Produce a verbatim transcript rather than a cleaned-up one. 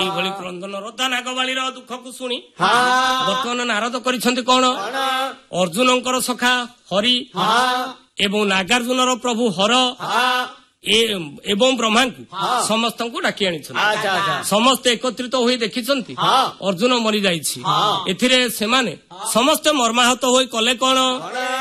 ଏଇଭଳି କ୍ରନ୍ଦନ ରୋଦା ନାଗବାଳୀର ଦୁଃଖକୁ ଶୁଣି ବର୍ତ୍ତମାନ ନାରଦ କରିଛନ୍ତି କଣ ଅର୍ଜୁନଙ୍କର ସଖା ହରି ଏବଂ ନାଗାର୍ଜୁନର ପ୍ରଭୁ ହର ଏବଂ ବ୍ରହ୍ମାଙ୍କୁ ସମସ୍ତଙ୍କୁ ଡାକି ଆଣିଛନ୍ତି। ସମସ୍ତେ ଏକତ୍ରିତ ହୋଇ ଦେଖିଛନ୍ତି ଅର୍ଜୁନ ମରିଯାଇଛି। ଏଥିରେ ସେମାନେ ସମସ୍ତେ ମର୍ମାହତ ହୋଇ କଲେ କଣ